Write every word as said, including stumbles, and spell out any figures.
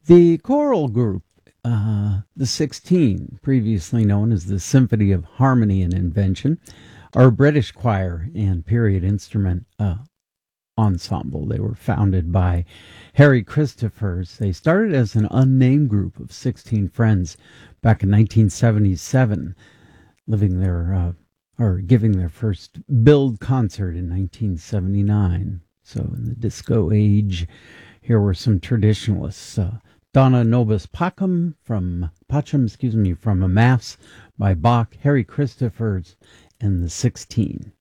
The choral group, uh, the sixteen, previously known as the Symphony of Harmony and Invention, are a British choir and period instrument uh, ensemble. They were founded by Harry Christophers. They started as an unnamed group of sixteen friends back in nineteen seventy-seven, living their uh, or giving their first billed concert in nineteen seventy-nine. So in the disco age, here were some traditionalists. Uh, Donna Nobis Pacem from Pacem, excuse me, from a Mass by Bach, Harry Christophers, and the sixteen.